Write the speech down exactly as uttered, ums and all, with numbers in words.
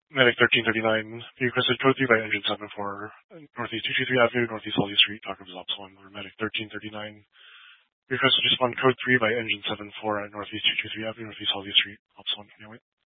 Medic thirteen thirty-nine, you requested code three by engine seven four, Northeast two two three Avenue, Northeast Holly Street, Talk of Ops one, or Medic thirteen thirty-nine, you requested respond code three by engine seven four at Northeast two two three Avenue, Northeast Holly Street, Ops one, can you wait?